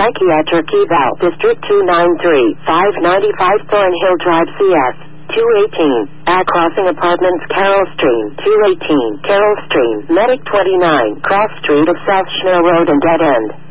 Psychiatric Eval, District 293, 595 Thornhill Drive, CS 218, at Crossing Apartments, Carroll Stream, 218, Carroll Stream, Medic 29, Cross Street of South Schneer Road and Dead End.